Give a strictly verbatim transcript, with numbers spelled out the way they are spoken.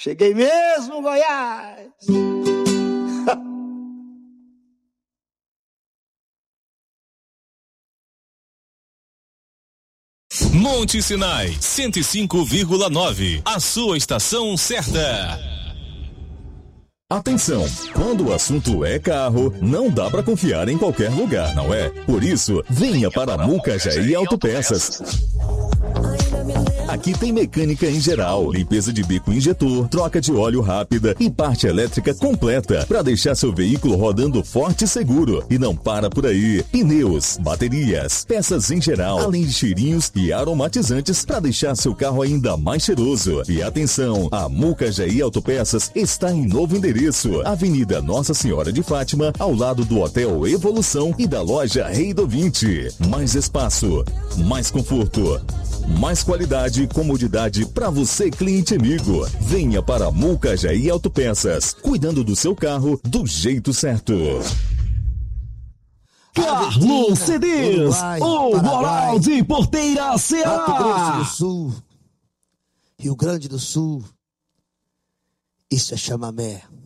Cheguei mesmo, Goiás. Monte Sinai, cento e cinco vírgula nove, a sua estação certa. Atenção, quando o assunto é carro, não dá para confiar em qualquer lugar, não é? Por isso, venha para a Mucajaí Autopeças. Aqui tem mecânica em geral, limpeza de bico injetor, troca de óleo rápida e parte elétrica completa para deixar seu veículo rodando forte e seguro. E não para por aí. Pneus, baterias, peças em geral, além de cheirinhos e aromatizantes para deixar seu carro ainda mais cheiroso. E atenção, a Mucajaí Autopeças está em novo endereço, Avenida Nossa Senhora de Fátima, ao lado do Hotel Evolução e da loja Rei do vinte. Mais espaço, mais conforto, mais qualidade e comodidade para você, cliente amigo. Venha para Mucajaí Autopeças, cuidando do seu carro do jeito certo. Carlos Cedês, o Moral de Porteira Ceará. Mato Grosso do Sul, Rio Grande do Sul. Isso é chamamé.